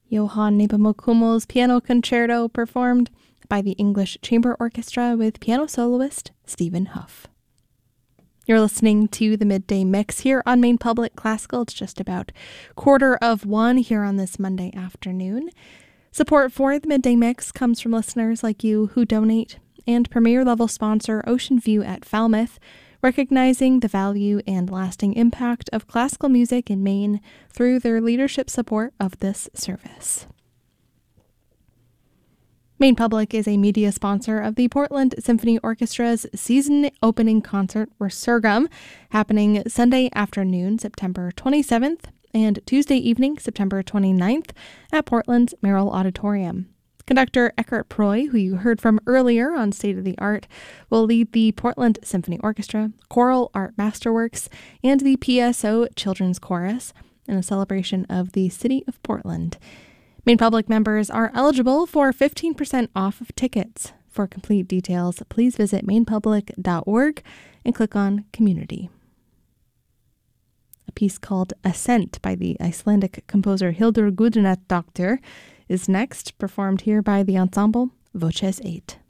Johann Nepomukumo's Piano Concerto performed by the English Chamber Orchestra with piano soloist Stephen Huff. You're listening to the Midday Mix here on Maine Public Classical. It's just about 1:15 here on this Monday afternoon. Support for the Midday Mix comes from listeners like you who donate, and Premier Level sponsor Ocean View at Falmouth, recognizing the value and lasting impact of classical music in Maine through their leadership support of this service. Maine Public is a media sponsor of the Portland Symphony Orchestra's season opening concert, Resurgam, happening Sunday afternoon, September 27th, and Tuesday evening, September 29th, at Portland's Merrill Auditorium. Conductor Eckart Proy, who you heard from earlier on State of the Art, will lead the Portland Symphony Orchestra, Choral Art Masterworks, and the PSO Children's Chorus in a celebration of the City of Portland. Maine Public members are eligible for 15% off of tickets. For complete details, please visit mainepublic.org and click on Community. A piece called Ascent by the Icelandic composer Hildur Guðnadóttir is next, performed here by the ensemble Voces 8.